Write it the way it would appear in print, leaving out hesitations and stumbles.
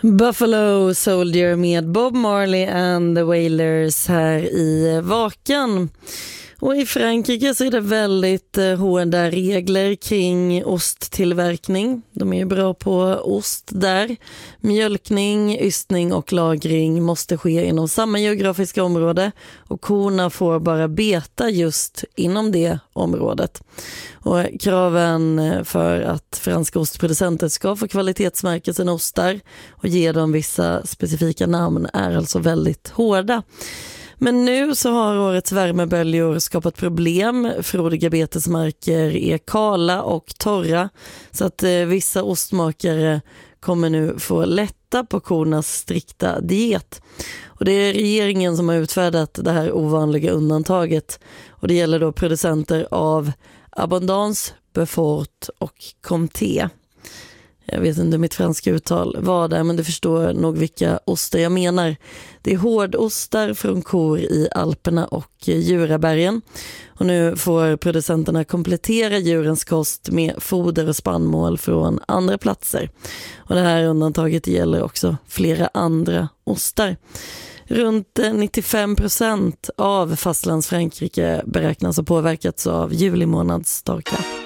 Buffalo Soldier med Bob Marley and the Wailers här i Vaken. Och i Frankrike så är det väldigt hårda regler kring osttillverkning. De är ju bra på ost där. Mjölkning, ystning och lagring måste ske inom samma geografiska område. Och korna får bara beta just inom det området. Och kraven för att franska ostproducenter ska få kvalitetsmärka sina ostar och ge dem vissa specifika namn är alltså väldigt hårda. Men nu så har årets värmeböljor skapat problem. Frodiga betesmarker är kala och torra så att vissa ostmakare kommer nu få lätta på kornas strikta diet. Och det är regeringen som har utfärdat det här ovanliga undantaget och det gäller då producenter av Abondance, Beaufort och Comté. Jag vet inte mitt franska uttal var där, men du förstår nog vilka ostar jag menar. Det är hårdostar från kor i Alperna och Jurabergen. Och nu får producenterna komplettera djurens kost med foder och spannmål från andra platser. Och det här undantaget gäller också flera andra ostar. Runt 95% av fastlands Frankrike beräknas ha påverkats av juli månads torka.